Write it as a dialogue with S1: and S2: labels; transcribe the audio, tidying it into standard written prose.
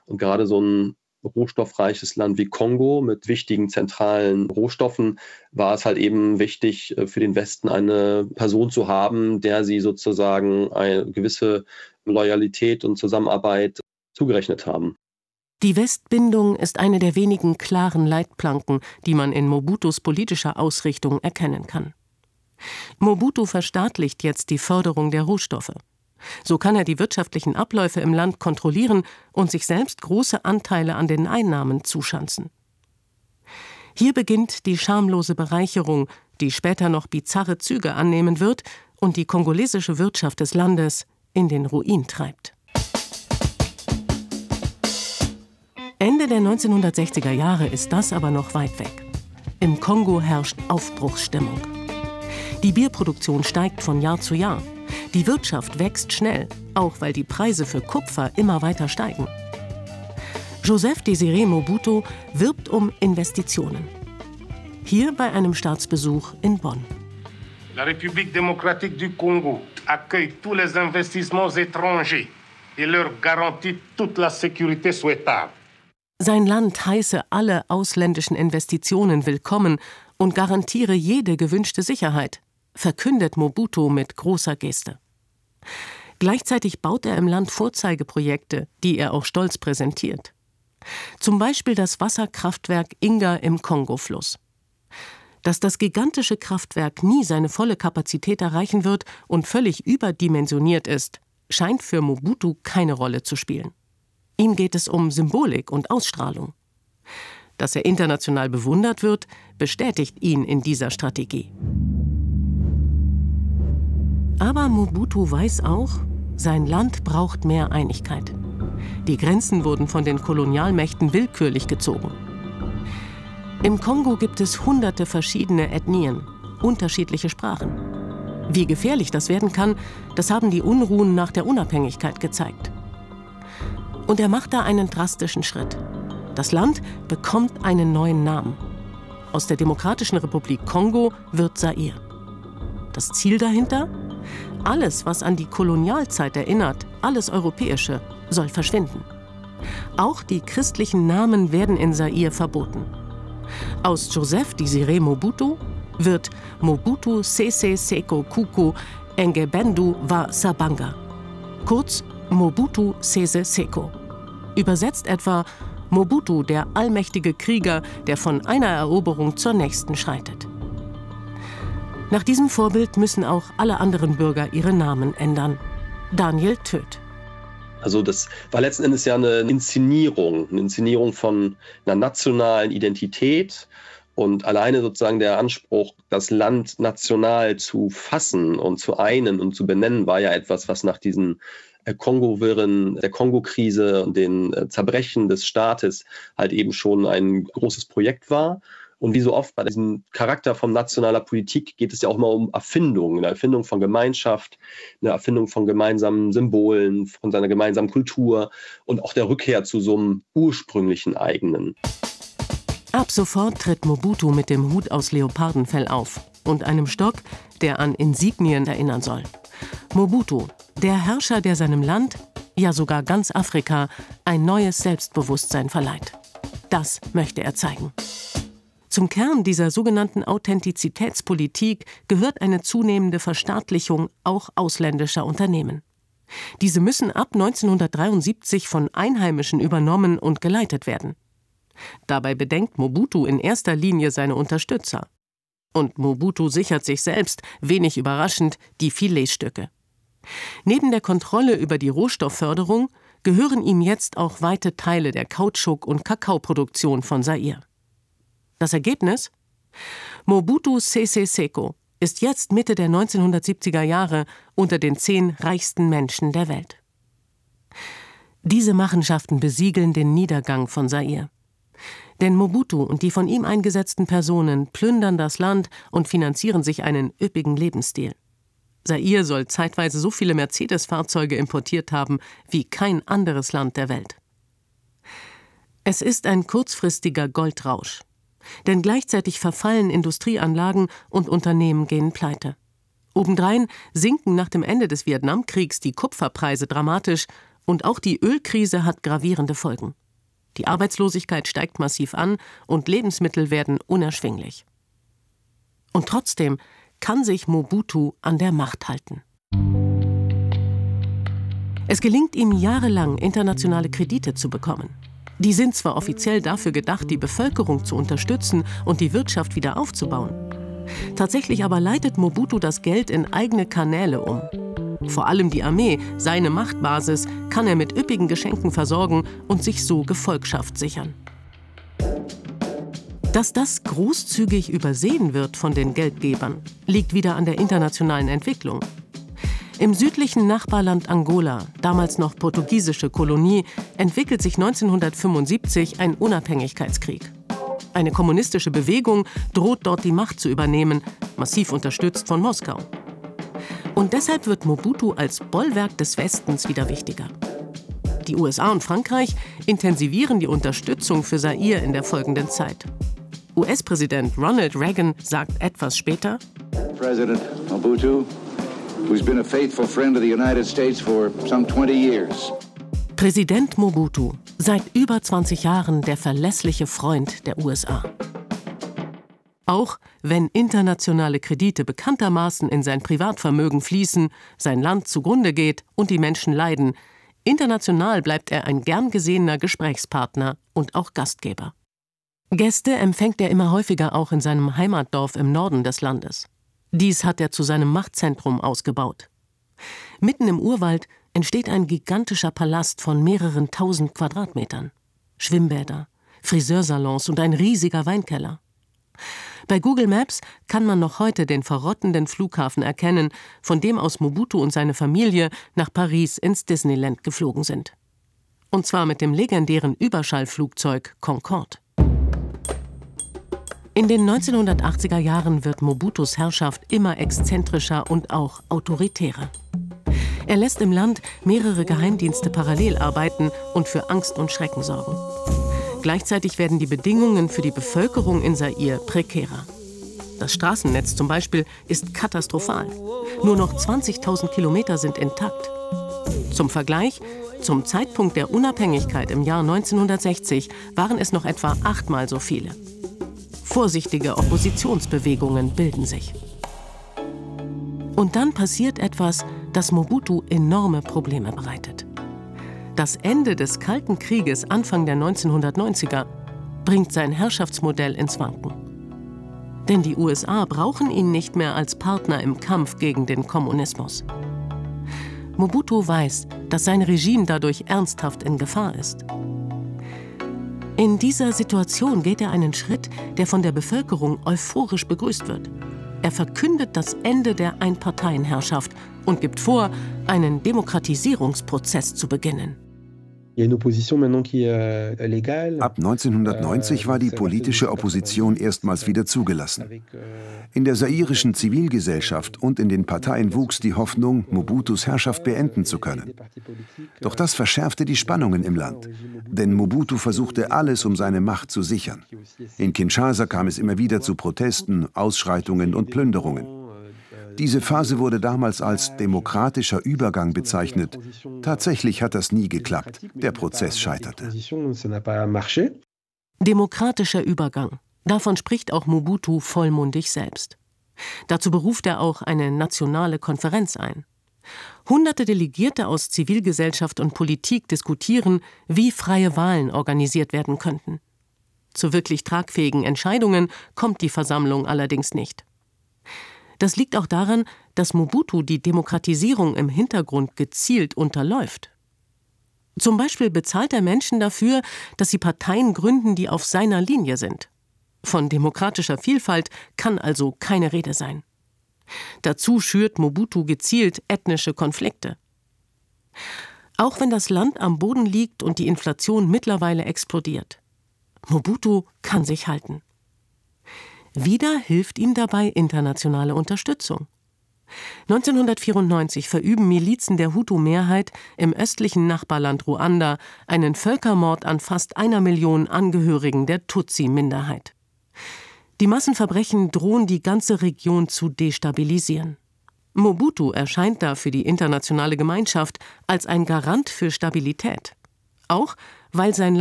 S1: Und gerade so ein rohstoffreiches Land wie Kongo mit wichtigen zentralen Rohstoffen war es halt eben wichtig, für den Westen eine Person zu haben, der sie sozusagen eine gewisse Loyalität und Zusammenarbeit zugerechnet haben.
S2: Die Westbindung ist eine der wenigen klaren Leitplanken, die man in Mobutus politischer Ausrichtung erkennen kann. Mobutu verstaatlicht jetzt die Förderung der Rohstoffe. So kann er die wirtschaftlichen Abläufe im Land kontrollieren und sich selbst große Anteile an den Einnahmen zuschanzen. Hier beginnt die schamlose Bereicherung, die später noch bizarre Züge annehmen wird und die kongolesische Wirtschaft des Landes in den Ruin treibt. Ende der 1960er Jahre ist das aber noch weit weg. Im Kongo herrscht Aufbruchsstimmung. Die Bierproduktion steigt von Jahr zu Jahr. Die Wirtschaft wächst schnell, auch weil die Preise für Kupfer immer weiter steigen. Joseph Désiré Mobutu wirbt um Investitionen. Hier bei einem Staatsbesuch in Bonn.
S3: La République démocratique du Congo accueille tous les investissements étrangers et leur garantit toute la sécurité souhaitable.
S2: Sein Land heiße alle ausländischen Investitionen willkommen und garantiere jede gewünschte Sicherheit, verkündet Mobutu mit großer Geste. Gleichzeitig baut er im Land Vorzeigeprojekte, die er auch stolz präsentiert. Zum Beispiel das Wasserkraftwerk Inga im Kongofluss. Dass das gigantische Kraftwerk nie seine volle Kapazität erreichen wird und völlig überdimensioniert ist, scheint für Mobutu keine Rolle zu spielen. Ihm geht es um Symbolik und Ausstrahlung. Dass er international bewundert wird, bestätigt ihn in dieser Strategie. Aber Mobutu weiß auch, sein Land braucht mehr Einigkeit. Die Grenzen wurden von den Kolonialmächten willkürlich gezogen. Im Kongo gibt es hunderte verschiedene Ethnien, unterschiedliche Sprachen. Wie gefährlich das werden kann, das haben die Unruhen nach der Unabhängigkeit gezeigt. Und er macht da einen drastischen Schritt. Das Land bekommt einen neuen Namen. Aus der Demokratischen Republik Kongo wird Zaire. Das Ziel dahinter? Alles, was an die Kolonialzeit erinnert, alles Europäische, soll verschwinden. Auch die christlichen Namen werden in Zaire verboten. Aus Joseph Désiré Mobutu wird Mobutu Sese Seko Kuku Engebendu wa Sabanga. Kurz Mobutu Sese Seko. Übersetzt etwa Mobutu, der allmächtige Krieger, der von einer Eroberung zur nächsten schreitet. Nach diesem Vorbild müssen auch alle anderen Bürger ihre Namen ändern. Daniel Töth.
S1: Also das war letzten Endes ja eine Inszenierung von einer nationalen Identität und alleine sozusagen der Anspruch, das Land national zu fassen und zu einen und zu benennen, war ja etwas, was nach diesen Kongo-Wirren, der Kongo-Krise und den Zerbrechen des Staates halt eben schon ein großes Projekt war. Und wie so oft bei diesem Charakter von nationaler Politik geht es ja auch mal um Erfindung, eine Erfindung von Gemeinschaft, eine Erfindung von gemeinsamen Symbolen, von seiner gemeinsamen Kultur und auch der Rückkehr zu so einem ursprünglichen eigenen.
S2: Ab sofort tritt Mobutu mit dem Hut aus Leopardenfell auf und einem Stock, der an Insignien erinnern soll. Mobutu, der Herrscher, der seinem Land, ja sogar ganz Afrika, ein neues Selbstbewusstsein verleiht. Das möchte er zeigen. Zum Kern dieser sogenannten Authentizitätspolitik gehört eine zunehmende Verstaatlichung auch ausländischer Unternehmen. Diese müssen ab 1973 von Einheimischen übernommen und geleitet werden. Dabei bedenkt Mobutu in erster Linie seine Unterstützer. Und Mobutu sichert sich selbst, wenig überraschend, die Filetstücke. Neben der Kontrolle über die Rohstoffförderung gehören ihm jetzt auch weite Teile der Kautschuk- und Kakaoproduktion von Zaire. Das Ergebnis? Mobutu Sese Seko ist jetzt Mitte der 1970er Jahre unter den 10 reichsten Menschen der Welt. Diese Machenschaften besiegeln den Niedergang von Zaire. Denn Mobutu und die von ihm eingesetzten Personen plündern das Land und finanzieren sich einen üppigen Lebensstil. Zaire soll zeitweise so viele Mercedes-Fahrzeuge importiert haben wie kein anderes Land der Welt. Es ist ein kurzfristiger Goldrausch. Denn gleichzeitig verfallen Industrieanlagen und Unternehmen gehen pleite. Obendrein sinken nach dem Ende des Vietnamkriegs die Kupferpreise dramatisch Und auch die Ölkrise hat gravierende Folgen. Die Arbeitslosigkeit steigt massiv an und Lebensmittel werden unerschwinglich. Und trotzdem kann sich Mobutu an der Macht halten. Es gelingt ihm jahrelang, internationale Kredite zu bekommen. Die sind zwar offiziell dafür gedacht, die Bevölkerung zu unterstützen und die Wirtschaft wieder aufzubauen. Tatsächlich aber leitet Mobutu das Geld in eigene Kanäle um. Vor allem die Armee, seine Machtbasis, kann er mit üppigen Geschenken versorgen und sich so Gefolgschaft sichern. Dass das großzügig übersehen wird von den Geldgebern, liegt wieder an der internationalen Entwicklung. Im südlichen Nachbarland Angola, damals noch portugiesische Kolonie, entwickelt sich 1975 ein Unabhängigkeitskrieg. Eine kommunistische Bewegung droht dort die Macht zu übernehmen, massiv unterstützt von Moskau. Und deshalb wird Mobutu als Bollwerk des Westens wieder wichtiger. Die USA und Frankreich intensivieren die Unterstützung für Zaire in der folgenden Zeit. US-Präsident Ronald Reagan sagt etwas später:
S4: President Mobutu, who's been a faithful friend of the United States for some 20 years.
S2: Präsident Mobutu, seit über 20 Jahren der verlässliche Freund der USA. Auch wenn internationale Kredite bekanntermaßen in sein Privatvermögen fließen, sein Land zugrunde geht und die Menschen leiden, international bleibt er ein gern gesehener Gesprächspartner und auch Gastgeber. Gäste empfängt er immer häufiger auch in seinem Heimatdorf im Norden des Landes. Dies hat er zu seinem Machtzentrum ausgebaut. Mitten im Urwald entsteht ein gigantischer Palast von mehreren 1000 Quadratmetern. Schwimmbäder, Friseursalons und ein riesiger Weinkeller. Bei Google Maps kann man noch heute den verrottenden Flughafen erkennen, von dem aus Mobutu und seine Familie nach Paris ins Disneyland geflogen sind. Und zwar mit dem legendären Überschallflugzeug Concorde. In den 1980er Jahren wird Mobutus Herrschaft immer exzentrischer und auch autoritärer. Er lässt im Land mehrere Geheimdienste parallel arbeiten und für Angst und Schrecken sorgen. Gleichzeitig werden die Bedingungen für die Bevölkerung in Zaire prekärer. Das Straßennetz zum Beispiel ist katastrophal. Nur noch 20.000 Kilometer sind intakt. Zum Vergleich, zum Zeitpunkt der Unabhängigkeit im Jahr 1960 waren es noch etwa 8-mal so viele. Vorsichtige Oppositionsbewegungen bilden sich. Und dann passiert etwas, das Mobutu enorme Probleme bereitet. Das Ende des Kalten Krieges Anfang der 1990er bringt sein Herrschaftsmodell ins Wanken. Denn die USA brauchen ihn nicht mehr als Partner im Kampf gegen den Kommunismus. Mobutu weiß, dass sein Regime dadurch ernsthaft in Gefahr ist. In dieser Situation geht er einen Schritt, der von der Bevölkerung euphorisch begrüßt wird. Er verkündet das Ende der Einparteienherrschaft und gibt vor, einen Demokratisierungsprozess zu beginnen.
S5: Ab 1990 war die politische Opposition erstmals wieder zugelassen. In der zairischen Zivilgesellschaft und in den Parteien wuchs die Hoffnung, Mobutus Herrschaft beenden zu können. Doch das verschärfte die Spannungen im Land, denn Mobutu versuchte alles, um seine Macht zu sichern. In Kinshasa kam es immer wieder zu Protesten, Ausschreitungen und Plünderungen. Diese Phase wurde damals als demokratischer Übergang bezeichnet. Tatsächlich hat das nie geklappt. Der Prozess scheiterte.
S2: Demokratischer Übergang. Davon spricht auch Mobutu vollmundig selbst. Dazu beruft er auch eine nationale Konferenz ein. Hunderte Delegierte aus Zivilgesellschaft und Politik diskutieren, wie freie Wahlen organisiert werden könnten. Zu wirklich tragfähigen Entscheidungen kommt die Versammlung allerdings nicht. Das liegt auch daran, dass Mobutu die Demokratisierung im Hintergrund gezielt unterläuft. Zum Beispiel bezahlt er Menschen dafür, dass sie Parteien gründen, die auf seiner Linie sind. Von demokratischer Vielfalt kann also keine Rede sein. Dazu schürt Mobutu gezielt ethnische Konflikte. Auch wenn das Land am Boden liegt und die Inflation mittlerweile explodiert. Mobutu kann sich halten. Wieder hilft ihm dabei internationale Unterstützung. 1994 verüben Milizen der Hutu-Mehrheit im östlichen Nachbarland Ruanda einen Völkermord an fast 1 Million Angehörigen der Tutsi-Minderheit. Die Massenverbrechen drohen die ganze Region zu destabilisieren. Mobutu erscheint da für die internationale Gemeinschaft als ein Garant für Stabilität. Auch weil sein